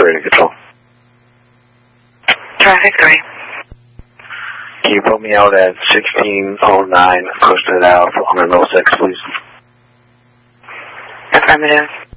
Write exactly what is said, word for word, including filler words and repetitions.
Radio Control. Traffic three. Can you put me out at sixteen oh nine Costa Ave on an oh six, please? Affirmative.